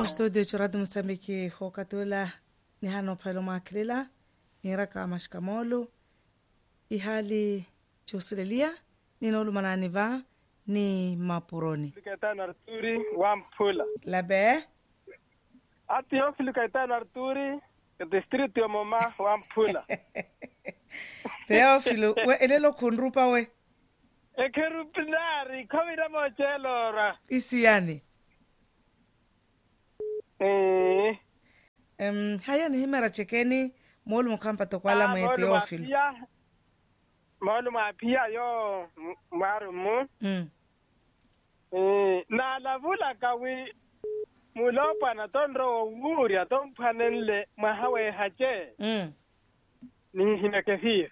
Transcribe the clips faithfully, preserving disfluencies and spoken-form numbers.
mo studio churado Mosambiki hokatula ni hano phalo maklela ni raka mashkamolo ihali chosilelia ni nolu manani va ni mapuroni Filikaitana Arturi wa Mpula. labe Ati yo Filikaitana Arturi district ya Moma wa Mpula. Teofilo we elelo kunrupa we Ekerupinari komira mochelora. isiani Eh. em haya ni himera chekeni molu mkampa tokwala mwe Teofilo Molu mapia yo marumu. mm Eh na lavula kawi mulopa na tonro nguria tompanenle mahawe hache. mm Ni hinakefia.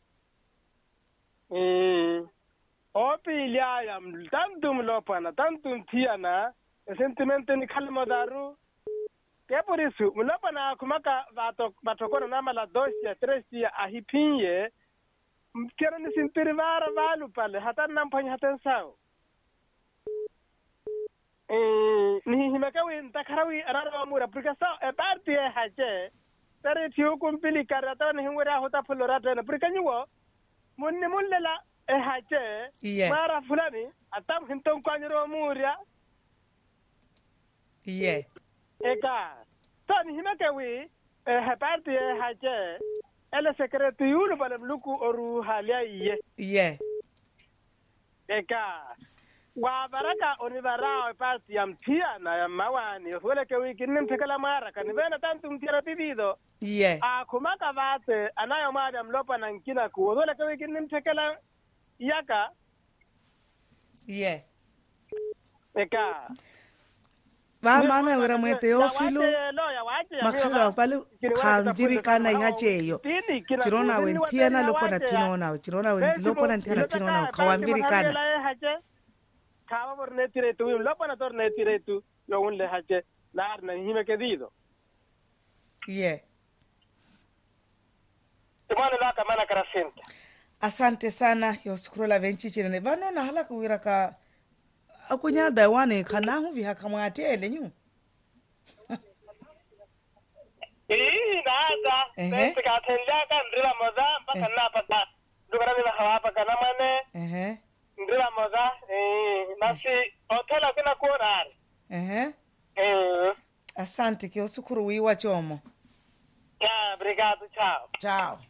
Eh Opi iliaya tantum lopana tantum tiana sentimente ni kalmodaru ke por isso mulopana kumaka vato vatokona na mala dosia tresia ahipinye mkera ni sintirivara valu pale hata nampanya hata sao eh ni himakawi ntakarawi arara mura porque sao e parte e haje tare tiu kumpili karata ni hingura hota florata na porque nyuo munni mullela e haje yeah mara fulani atam hinton kwanyro muria yeah eka tani himakawi e haparte e haje ele secreto yulu pale mluku oru halia iye yeah eka wa baraka onibara parti ya mtia na ya mawani wala ke wiki nimtekala mara kan vena tantu mtira bibido yeah a kumaka vate anayo mada mlopa na nkina ku wala ke wiki nimtekala yaka yeah eka va mana wera mwe Teofilo makhala pale khamviri kana ihacheyo chirona wentiana lopona pinona chirona wenti lopona ntiana pinona khawamviri kana kawa por netire tu lopona tor netire tu yo unle hache lar na hime kedido yeah tumana la kama karasenta asante sana yoskuro la venchi chirene vano na hala kuwira ka akunyada wane kana hu vi hakamwatele nyu Eh nada Ehe. ka tenda ka ndila moza mpaka na pata dukara bila hawapa kana mane ehe ndila moza eh nasi hotela kuna kuona ehe eh asante kiosukuru wiwa chomo ya obrigado ciao ciao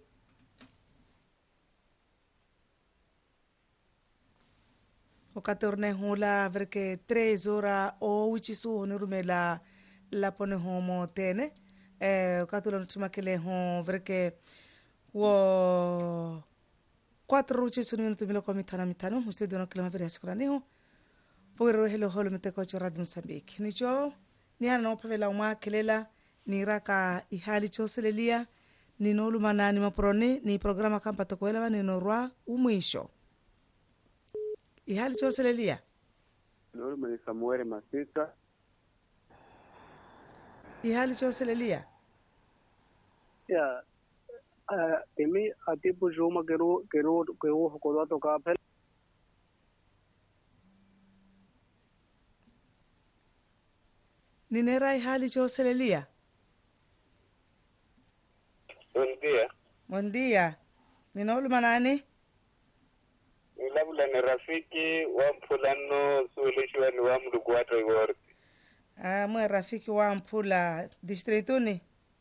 okatorne hula verke tres horas o wichisu honurumela lapone homo tene eh okatula ntumakele ho verke wo cuatro wichisu minuto milo kwa mitano mitano mustedo na kila maveri asikurani ho pogero helo holo miteko chorad Mozambique nicho ni ana no pavela uma kelela ni raka ihali choselelia ni nolu manani maprone ni programa kampa tokwela ni norwa umwisho ihali choselelia Lolo mwe Samuel Masika. ihali choselelia Ya uh, emi atipu juma kero kero kero hokoda to ka phel. ninera ihali choselelia Buen día. buen dia ni nolu manani Labda ni rafiki wa Mpulano suluhisho ni wa mdugu watu igor. ah mwe rafiki wa Mpula districtuni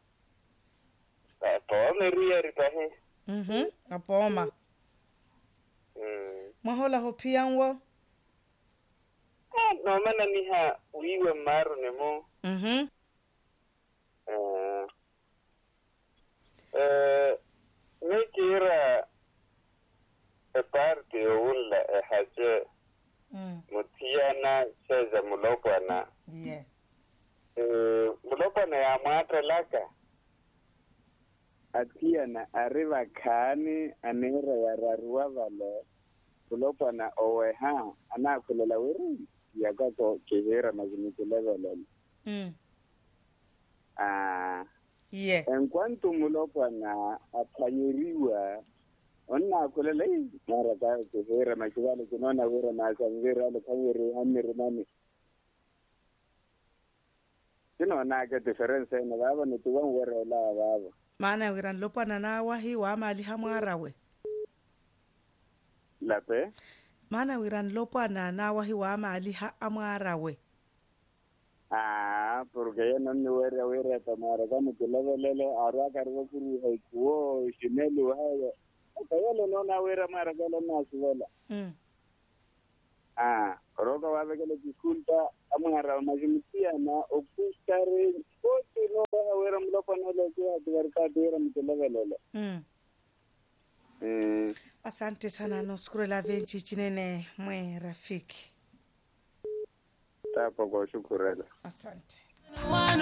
Pa me ria ritahe. mhm apoma Mm. mahola hopianwo Ah, no mana ni ha uiwe maru ne mo. mhm Eh. Eh, me kira e parte o ulla e haje mm mutiana cheza mulopana. yeah Eh, mulopana ya matra laka. Atia na arriba kani anera ya rarua vale. Kulopa na owe ha ana kulela wiri ya kako kihera na zimiteleza lele. mm Ah, yeah en cuanto mulopa na apanyeriwa onna kulela hii mara ta kihera na kiwale kunona wira na sangira le kawiri hamiri nani no na ke difference ne ba ba ne tuwa were la ba ba mana wiran lopana na wahi wa mali hamwarawe lape mana wiran lopana na wahi wa mali ha amwarawe ah porque yo no me were were ta mara ka ne lele lele arwa karwa kuru hai ko shinelu hai ka yo no na were mara ka na suwela mm ah roga wa be ke disculpa amara majimitia na okustare kote no ba were mlopana le kwa tuwarka dera mtulele lele mm mm asante sana noskuru la venchi chinene mwe rafiki tapo kwa shukurela asante